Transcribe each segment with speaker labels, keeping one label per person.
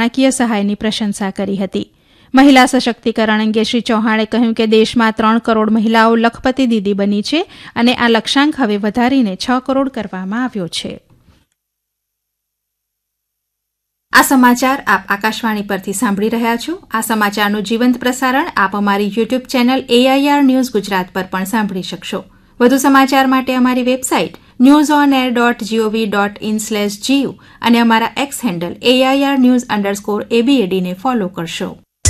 Speaker 1: નાણાકીય સહાયની પ્રશંસા કરી હતી. મહિલા સશક્તિકરણ અંગે શ્રી ચૌહાણે કહ્યું કે દેશમાં 3 કરોડ મહિલાઓ લખપતિ દીદી બની છે અને આ લક્ષ્યાંક હવે વધારીને 6 કરોડ કરવામાં આવ્યો છે. આ સમાચાર આપ આકાશવાણી પરથી સાંભળી રહ્યા છો. આ સમાચારનું જીવંત પ્રસારણ આપ અમારી YouTube channel AIR news Gujarat પર પણ સાંભળી શકશો. વધુ સમાચાર માટે અમારી વેબસાઇટ newsonair.gov.in/gu અને અમારા એક્સ હેન્ડલ AIR_news_ABAD ને ફોલો કરશો.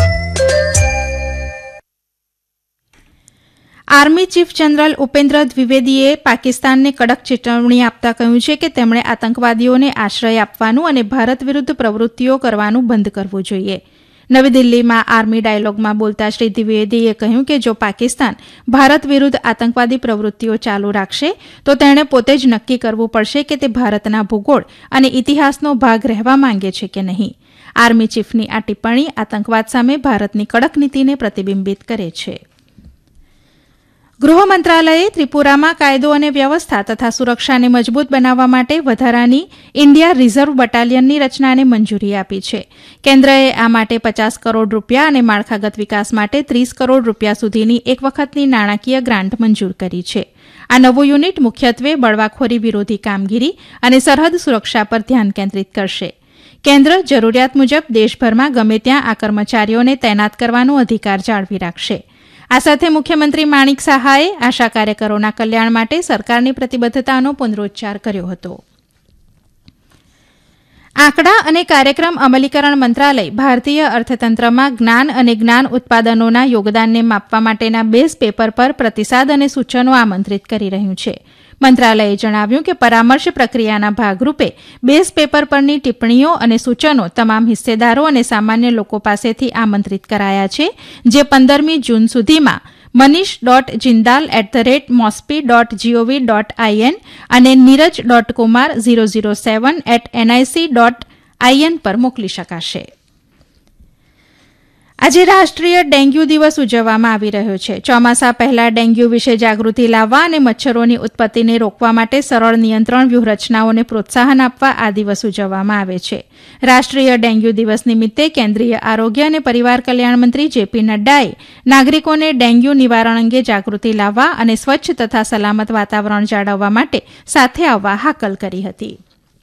Speaker 1: આર્મી ચીફ જનરલ ઉપેન્દ્ર દ્વિવેદીએ પાકિસ્તાનને કડક ચેતવણી આપતા કહ્યું છે કે તેમણે આતંકવાદીઓને આશ્રય આપવાનું અને ભારત વિરુદ્ધ પ્રવૃત્તિઓ કરવાનું બંધ કરવું જોઈએ. નવી દિલ્હીમાં આર્મી ડાયલોગમાં બોલતા શ્રી દ્વિવેદીએ કહ્યું કે જો પાકિસ્તાન ભારત વિરુદ્ધ આતંકવાદી પ્રવૃત્તિઓ ચાલુ રાખશે તો તેણે પોતે જ નક્કી કરવું પડશે કે તે ભારતના ભૂગોળ અને ઇતિહાસનો ભાગ રહેવા માંગે છે કે નહીં. આર્મી ચીફની આ ટિપ્પણી આતંકવાદ સામે ભારતની કડક નીતિને પ્રતિબિંબિત કરે છે. ગૃહ મંત્રાલયે ત્રિપુરામાં કાયદો અને વ્યવસ્થા તથા સુરક્ષાને મજબૂત બનાવવા માટે વધારાની ઇન્ડિયા રિઝર્વ બટાલિયનની રચનાને મંજૂરી આપી છે. કેન્દ્રએ આ માટે 50 કરોડ રૂપિયા અને માળખાગત વિકાસ માટે 30 કરોડ રૂપિયા સુધીની એક વખતની નાણાકીય ગ્રાન્ટ મંજૂર કરી છે. આ નવું યુનિટ મુખ્યત્વે બળવાખોરી વિરોધી કામગીરી અને સરહદ સુરક્ષા પર ધ્યાન કેન્દ્રિત કરશે. કેન્દ્ર જરૂરિયાત મુજબ દેશભરમાં ગમે ત્યાં આ કર્મચારીઓને તૈનાત કરવાનો અધિકાર જાળવી રાખશે. આ સાથે મુખ્યમંત્રી માણિક સહાયે આશા કાર્યકરોના કલ્યાણ માટે સરકારની પ્રતિબદ્ધતાનો પુનરોચ્ચાર કર્યો હતો. આંકડા અને કાર્યક્રમ અમલીકરણ મંત્રાલય ભારતીય અર્થતંત્રમાં જ્ઞાન અને જ્ઞાન ઉત્પાદનોના યોગદાનને માપવા માટેના બેઝ પેપર પર પ્રતિસાદ અને સૂચનો આમંત્રિત કરી રહ્યું છે. મંત્રાલયે જણાવ્યું કે પરામર્શ પ્રક્રિયાના ભાગરૂપે બેઝ પેપર પરની ટિપ્પણીઓ અને સૂચનો તમામ હિસ્સેદારો અને સામાન્ય લોકો પાસેથી આમંત્રિત કરાયા છે, જે 15મી જૂન સુધીમાં manish.jindal@mospi.gov.in અને neeraj.kumar007@nic.in પર મોકલી શકાશે. આજે રાષ્ટ્રીય ડેન્ગ્યુ દિવસ ઉજવવામાં આવી રહ્યો છે. ચોમાસા પહેલા ડેન્ગ્યુ વિશે જાગૃતિ લાવવા અને મચ્છરોની ઉત્પત્તિને રોકવા માટે સરળ નિયંત્રણ વ્યૂહરચનાઓને પ્રોત્સાહન આપવા આ દિવસ ઉજવવામાં આવે છે. રાષ્ટ્રીય ડેન્ગ્યુ દિવસ નિમિત્તે કેન્દ્રીય આરોગ્ય અને પરિવાર કલ્યાણ મંત્રી JP નડ્ડાએ નાગરિકોને ડેન્ગ્યુ નિવારણ અંગે જાગૃતિ લાવવા અને સ્વચ્છ તથા સલામત વાતાવરણ જાળવવા માટે સાથે આવવા હાકલ કરી હતી.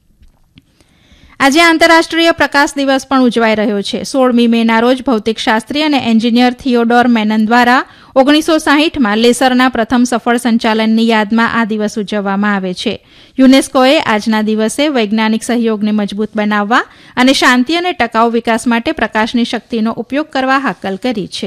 Speaker 1: આજે આંતરરાષ્ટ્રીય પ્રકાશ દિવસ પણ ઉજવાઈ રહ્યો છે. 16મી મેના રોજ ભૌતિકશાસ્ત્રી અને એન્જિનિયર થિયોડોર મેનન દ્વારા 1960માં લેસરના પ્રથમ સફળ સંચાલનની યાદમાં આ દિવસ ઉજવવામાં આવે છે. યુનેસ્કોએ આજના દિવસે વૈજ્ઞાનિક સહયોગને મજબૂત બનાવવા અને શાંતિ અને ટકાઉ વિકાસ માટે પ્રકાશની શક્તિનો ઉપયોગ કરવા હાકલ કરી છે.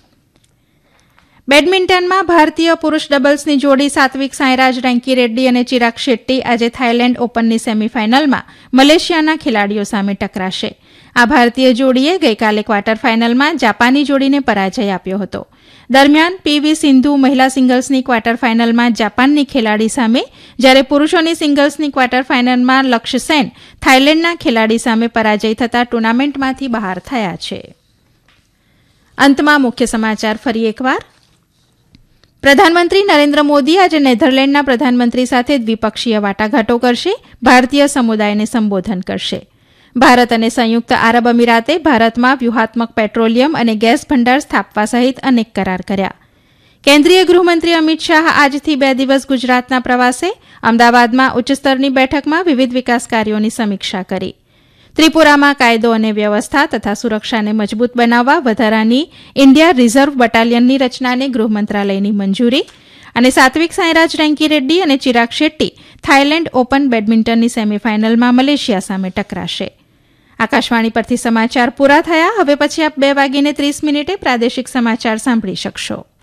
Speaker 1: બેડમિન્ટનમાં ભારતીય પુરૂષ ડબલ્સની જોડી સાત્વિક સાંઈરાજ રેન્કી રેડ્ડી અને ચિરાગ શેટ્ટી આજે થાઇલેન્ડ ઓપનની સેમીફાઇનલમાં મલેશિયાના ખેલાડીઓ સામે ટકરાશે. આ ભારતીય જોડીએ ગઈકાલે ક્વાર્ટર ફાઇનલમાં જાપાની જોડીને પરાજય આપ્યો હતો. દરમિયાન PV સિંધુ મહિલા સિંગલ્સની ક્વાર્ટર ફાઇનલમાં જાપાનની ખેલાડી સામે, જ્યારે પુરૂષોની સિંગલ્સની ક્વાર્ટર ફાઇનલમાં લક્ષ્ય સેન થાઇલેન્ડના ખેલાડી સામે પરાજય થતાં ટુર્નામેન્ટમાંથી બહાર થયા છે. અંતમાં મુખ્ય સમાચાર ફરી એકવાર. પ્રધાનમંત્રી નરેન્દ્ર મોદી આજે નેધરલેન્ડના પ્રધાનમંત્રી સાથે દ્વિપક્ષીય વાટાઘાટો કરશે. ભારતીય સમુદાયને સંબોધન કરશે. ભારત અને સંયુક્ત આરબ અમીરાતે ભારતમાં વ્યૂહાત્મક પેટ્રોલિયમ અને ગેસ ભંડાર સ્થાપવા સહિત અનેક કરાર કર્યા. કેન્દ્રીય ગૃહમંત્રી અમિત શાહ આજથી 2 દિવસ ગુજરાતના પ્રવાસે. અમદાવાદમાં ઉચ્ચસ્તરની બેઠકમાં વિવિધ વિકાસ કાર્યોની સમીક્ષા કરી. ત્રિપુરામાં કાયદો અને વ્યવસ્થા તથા સુરક્ષાને મજબૂત બનાવવા વધારાની ઇન્ડિયા રિઝર્વ બટાલિયનની રચનાને ગૃહ મંત્રાલયની મંજૂરી. અને સાત્વિક સાંઈરાજ રેન્કી રેડ્ડી અને ચિરાગ શેટ્ટી થાઇલેન્ડ ઓપન બેડમિન્ટનની સેમીફાઇનલમાં મલેશિયા સામે ટકરાશે. આકાશવાણી પરથી સમાચાર પૂરા થયા. હવે પછી આપ 2:30 પ્રાદેશિક સમાચાર સાંભળી શકશો.